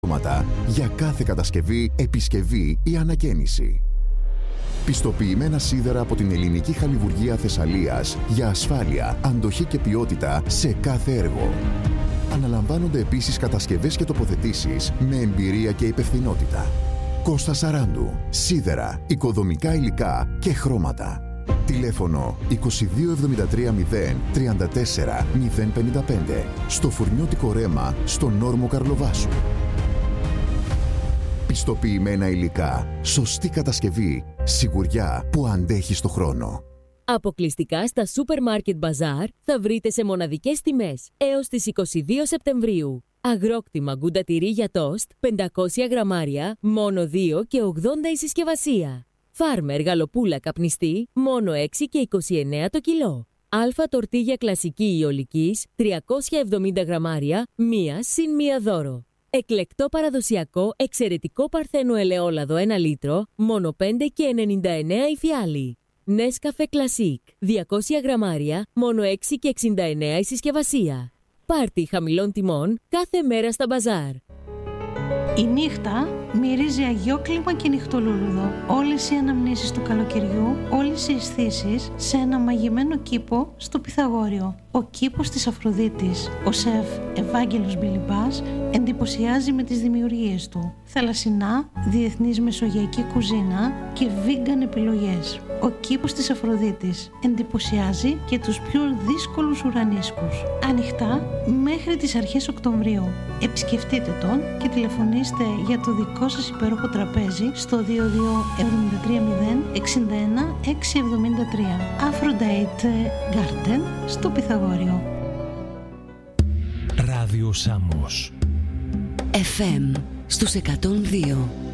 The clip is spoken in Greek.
για κάθε κατασκευή, επισκευή ή ανακαίνιση. Πιστοποιημένα σίδερα από την Ελληνική Χαλιβουργία Θεσσαλίας για ασφάλεια, αντοχή και ποιότητα σε κάθε έργο. Αναλαμβάνονται επίσης κατασκευές και τοποθετήσεις με εμπειρία και υπευθυνότητα. Κώστας Σαράντου. Σίδερα, οικοδομικά υλικά και χρώματα. Τηλέφωνο 2273 034 055 στο Φουρνιώτικο Ρέμα, στον Όρμο Καρλοβάσου. Πιστοποιημένα υλικά, σωστή κατασκευή, σιγουριά που αντέχει στο χρόνο. Αποκλειστικά στα Supermarket Bazaar θα βρείτε σε μοναδικές τιμές έως τις 22 Σεπτεμβρίου. Αγρόκτημα γκούντα τυρί για τόστ, 500 γραμμάρια, μόνο 2 και 80 η συσκευασία. Φάρμερ γαλοπούλα καπνιστή, μόνο 6 και 29 το κιλό. Αλφα τορτίγια κλασική ιολικής, 370 γραμμάρια, μία συν μία δώρο. Εκλεκτό παραδοσιακό εξαιρετικό παρθένο ελαιόλαδο 1 λίτρο, μόνο 5 και 99 η φιάλη. Νέσκαφε κλασικ, 200 γραμμάρια, μόνο 6 και 69 η συσκευασία. Πάρτι χαμηλών τιμών κάθε μέρα στα μπαζάρ. Η νύχτα μυρίζει αγιόκλιμα και νυχτολούλουδο. Όλες οι αναμνήσεις του καλοκαιριού, όλες οι αισθήσεις σε ένα μαγεμένο κήπο στο Πυθαγόριο. Ο κήπος της Αφροδίτης. Ο σεφ Ευάγγελος Μπιλιμπάς εντυπωσιάζει με τις δημιουργίες του. Θαλασσινά, διεθνής μεσογειακή κουζίνα και vegan επιλογές. Ο κήπος της Αφροδίτης εντυπωσιάζει και τους πιο δύσκολους ουρανίσκους. Ανοιχτά μέχρι τις αρχές Οκτωβρίου. Επισκεφτείτε τον και τηλεφωνήστε για το δικό σας υπέροχο τραπέζι στο 22 730 61 673. Aphrodite Garden στο Πυθαγόριο. Ράδιο Σάμος FM στους 102.